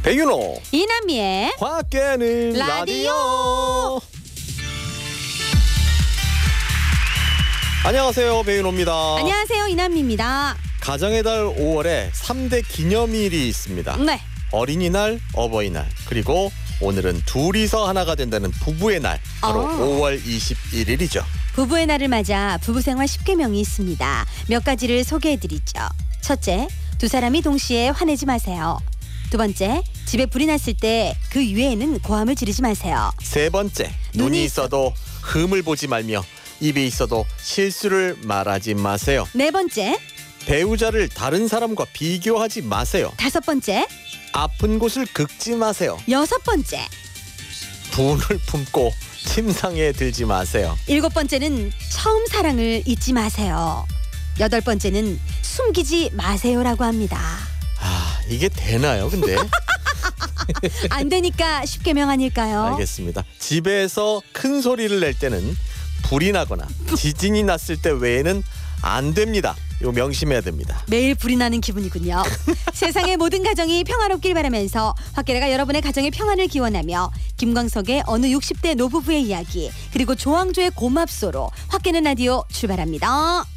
배윤호 이남미의 화학 깨는 라디오. 안녕하세요, 배윤호입니다. 안녕하세요, 이남미입니다. 가정의 달 5월에 3대 기념일이 있습니다. 네. 어린이날, 어버이날, 그리고 오늘은 둘이서 하나가 된다는 부부의 날, 바로 5월 21일이죠. 부부의 날을 맞아 부부생활 10계명이 있습니다. 몇 가지를 소개해드리죠. 첫째, 두 사람이 동시에 화내지 마세요. 두 번째, 집에 불이 났을 때 그 위에는 고함을 지르지 마세요. 세 번째, 눈이 있어도 흠을 보지 말며 입이 있어도 실수를 말하지 마세요. 네 번째, 배우자를 다른 사람과 비교하지 마세요. 다섯 번째, 아픈 곳을 긁지 마세요. 여섯 번째, 분을 품고 침상에 들지 마세요. 일곱 번째는 처음 사랑을 잊지 마세요. 여덟 번째는 숨기지 마세요라고 합니다. 이게 되나요, 근데? 안 되니까 10계명 아닐까요? 알겠습니다. 집에서 큰 소리를 낼 때는 불이 나거나 지진이 났을 때 외에는 안 됩니다. 이거 명심해야 됩니다. 매일 불이 나는 기분이군요. 세상의 모든 가정이 평화롭길 바라면서 화개라가 여러분의 가정의 평안을 기원하며 김광석의 어느 60대 노부부의 이야기 그리고 조항조의 고맙소로 화개는 라디오 출발합니다.